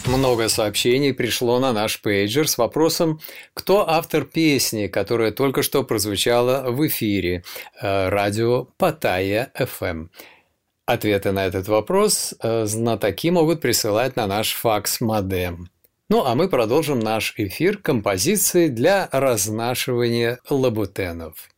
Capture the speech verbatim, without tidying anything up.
Много сообщений пришло на наш пейджер с вопросом, кто автор песни, которая только что прозвучала в эфире э, радио Паттайя эф эм. Ответы на этот вопрос э, знатоки могут присылать на наш факс-модем. Ну, а мы продолжим наш эфир композицией для разнашивания лабутенов.